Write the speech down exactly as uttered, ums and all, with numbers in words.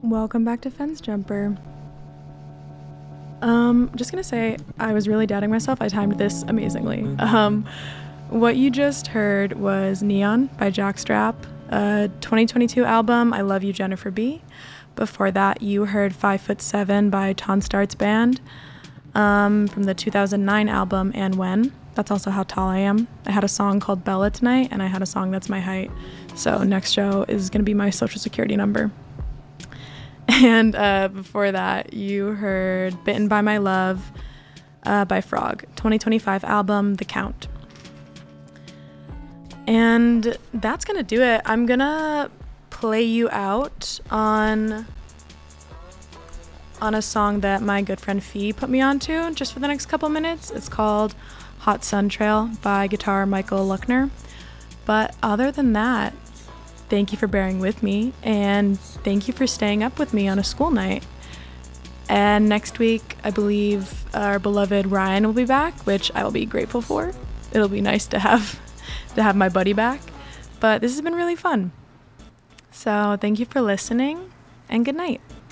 Welcome back to Fence Jumper. Um, just gonna say, I was really doubting myself. I timed this amazingly. Um, what you just heard was Neon by Jockstrap, a twenty twenty-two album, I Love You, Jennifer B. Before that, you heard Five Foot Seven by Tonstarts Band, um, from the two thousand nine album And When. That's also How Tall I Am. I had a song called Bella tonight, and I had a song that's my height. So next show is gonna be my social security number. And uh, before that, you heard Bitten by My Love uh, by Frog, twenty twenty-five album, The Count. And that's going to do it. I'm going to play you out on on a song that my good friend Fee put me onto just for the next couple minutes. It's called Hot Sun Trail by guitar Michael Luckner. But other than that, thank you for bearing with me, and thank you for staying up with me on a school night. And next week, I believe our beloved Ryan will be back, which I will be grateful for. It'll be nice to have to have my buddy back. But this has been really fun. So thank you for listening, and good night.